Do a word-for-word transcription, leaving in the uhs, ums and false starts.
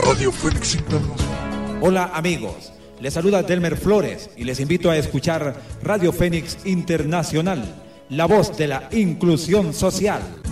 Radio Fénix Internacional. Hola amigos, les saluda Delmer Flores y les invito a escuchar Radio Fénix Internacional, la voz de la inclusión social.